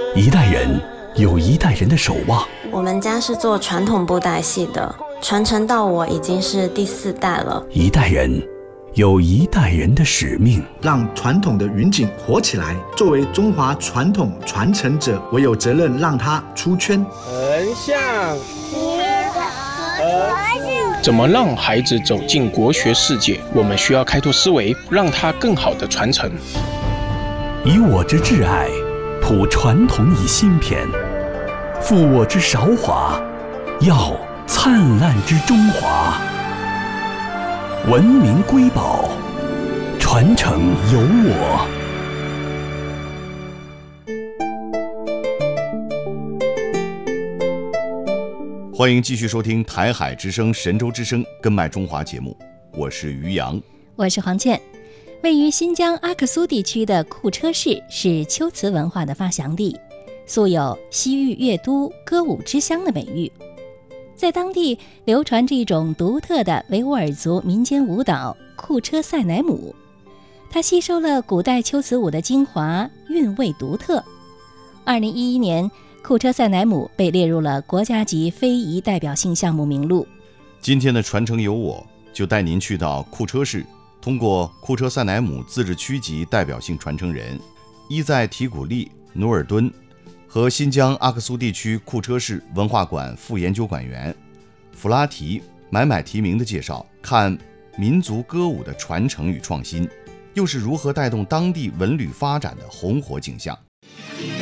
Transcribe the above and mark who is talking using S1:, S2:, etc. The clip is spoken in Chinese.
S1: 一代人有一代人的守望。
S2: 我们家是做传统布袋戏的，传承到我已经是第4代了。
S1: 一代人有一代人的使命，
S3: 让传统的云锦活起来。作为中华传统传承者，我有责任让它出圈。
S4: 横向，怎么让孩子走进国学世界？我们需要开拓思维，让它更好的传承。
S1: 以我之挚爱，谱传统以新篇，复我之韶华，耀灿烂之中华。文明瑰宝，传承有我。
S5: 欢迎继续收听台海之声、神州之声根脉中华节目，我是于洋，
S6: 我是黄倩。位于新疆阿克苏地区的库车市是秋瓷文化的发祥地，素有西域乐都、歌舞之乡的美誉。在当地流传着一种独特的维吾尔族民间舞蹈库车赛乃姆，它吸收了古代秋瓷舞的精华，韵味独特。2011年，库车赛乃姆被列入了国家级非遗代表性项目名录。
S5: 今天的传承有我，就带您去到库车市，通过库车赛乃姆自治区级代表性传承人伊在提古利、努尔敦和新疆阿克苏地区库车市文化馆副研究馆员弗拉提买买提名的介绍，看民族歌舞的传承与创新，又是如何带动当地文旅发展的红火景象。